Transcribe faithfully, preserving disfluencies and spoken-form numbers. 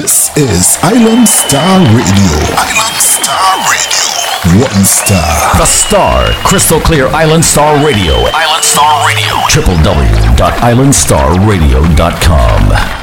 This is Island Star Radio. Island Star Radio. One star. The Star. Crystal clear Island Star Radio. Island Star Radio. w w w dot island star radio dot com.